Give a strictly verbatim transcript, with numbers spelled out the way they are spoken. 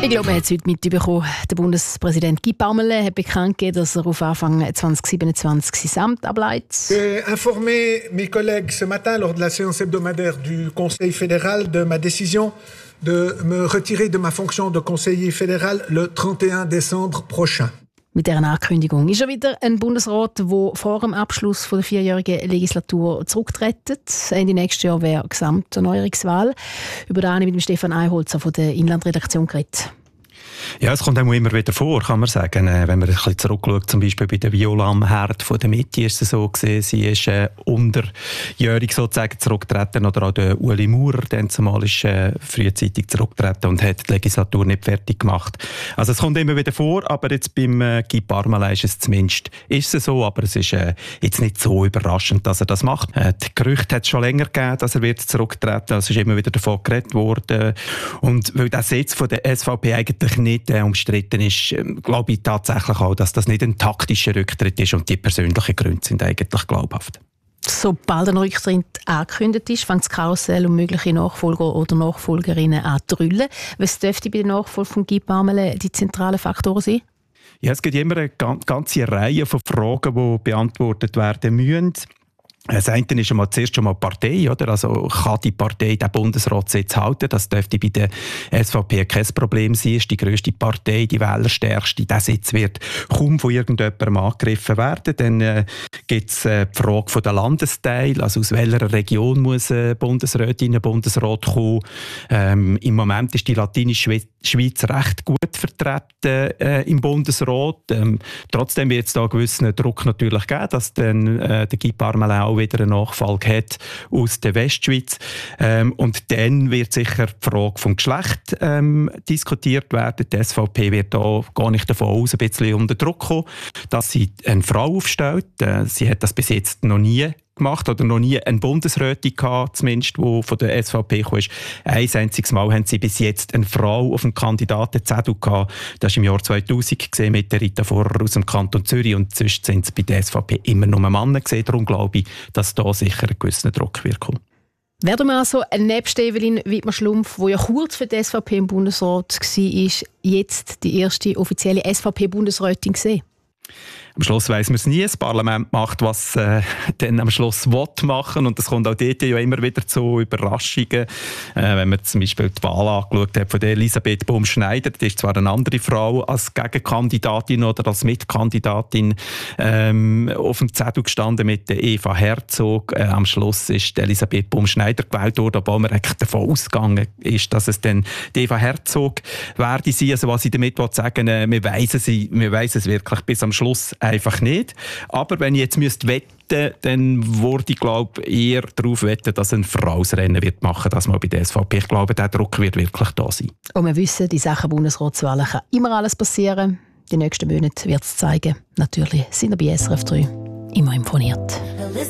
Ich glaube, man hat es heute mitbekommen. Der Bundespräsident Guy Parmelin hat bekannt gegeben, dass er auf Anfang zwanzig siebenundzwanzig sein Amt ableitet. J'ai informé mes collègues ce matin lors de la séance hebdomadaire du Conseil fédéral de ma décision de me retirer de ma fonction de conseiller fédéral le trente et un décembre prochain. Mit dieser Ankündigung ist er wieder ein Bundesrat, der vor dem Abschluss der vierjährigen Legislatur zurücktritt. Ende nächstes Jahr wäre Gesamterneuerungswahl. Über das habe ich mit dem Stefan Einholzer von der Inlandredaktion geredet. Ja, es kommt auch immer wieder vor, kann man sagen. Wenn man ein bisschen zurückschaut, zum Beispiel bei der Viola Amherd von der Mitte ist es so gewesen, sie ist äh, unterjährig sozusagen zurückgetreten, oder auch der Ueli Maurer, dann zumal ist äh, frühzeitig zurückgetreten und hat die Legislatur nicht fertig gemacht. Also es kommt immer wieder vor, aber jetzt beim äh, Guy Parmelin ist es zumindest ist es so, aber es ist äh, jetzt nicht so überraschend, dass er das macht. Äh, die Gerüchte hat es schon länger gegeben, dass er wird zurücktreten, es ist immer wieder davon geredet worden. Und weil der Sitz von der S V P eigentlich nicht äh, umstritten ist, äh, glaube ich tatsächlich auch, dass das nicht ein taktischer Rücktritt ist und die persönlichen Gründe sind eigentlich glaubhaft. Sobald ein Rücktritt angekündigt ist, fängt das Karussell um mögliche Nachfolger oder Nachfolgerinnen an zu drüllen. Was dürfte bei der Nachfolge von Guy Parmelin die zentralen Faktoren sein? Ja, es gibt immer eine ganze Reihe von Fragen, die beantwortet werden müssen. Das eine ist schon mal, zuerst schon mal die Partei, oder? Also kann die Partei den Bundesratssitz halten? Das dürfte bei der S V P kein Problem sein. Es ist die grösste Partei, die wählerstärkste. Der Sitz wird kaum von irgendjemandem angegriffen werden. Dann äh, gibt es äh, die Frage von der Landesteil, also aus welcher Region muss eine Bundesrätin, ein Bundesrat kommen. Ähm, Im Moment ist die latinische Schweiz recht gut vertreten äh, im Bundesrat. Ähm, trotzdem wird es da einen gewissen Druck natürlich geben, dass dann äh, der Guy Parmelin auch wieder eine Nachfolge hat aus der Westschweiz. Ähm, und dann wird sicher die Frage vom Geschlecht ähm, diskutiert werden. Die S V P wird da gar nicht davon aus, ein bisschen unter Druck kommen, dass sie eine Frau aufstellt. Äh, sie hat das bis jetzt noch nie gemacht oder noch nie eine Bundesrätin gehabt, zumindest, die von der S V P kam. Ein einziges Mal haben sie bis jetzt eine Frau auf dem Kandidatenzettel gehabt. Das war im Jahr zweitausend gesehen mit der Rita Vorer aus dem Kanton Zürich und sonst sind es bei der S V P immer nur Männer gesehen. Darum glaube ich, dass da sicher ein gewisser Druck wird kommen. Werden wir also nebst Evelyn Wiedmer-Schlumpf, die ja kurz für die S V P im Bundesrat war, jetzt die erste offizielle S V P-Bundesrätin sehen? Am Schluss weiss man es nie. Das Parlament macht, was äh, dann am Schluss will machen. Und es kommt auch dort ja immer wieder zu Überraschungen. Äh, wenn man zum Beispiel die Wahl angeschaut hat von der Elisabeth Baum-Schneider, die ist zwar eine andere Frau als Gegenkandidatin oder als Mitkandidatin ähm, auf dem Zettel gestanden mit der Eva Herzog. Äh, am Schluss ist Elisabeth Baum-Schneider gewählt worden, obwohl man eigentlich davon ausgegangen ist, dass es dann die Eva Herzog werde sein. Also was ich damit sagen will, äh, wir weiss es, wir weiss es wirklich bis am Schluss einfach nicht. Aber wenn ich jetzt müsste wetten, dann würde ich glaube eher darauf wetten, dass eine Frau das Rennen wird machen, das mal bei der S V P. Ich glaube, der Druck wird wirklich da sein. Und wir wissen, die Sachen Bundesratswahlen kann immer alles passieren. Die nächsten Monate wird es zeigen. Natürlich sind wir bei S R F drei immer informiert.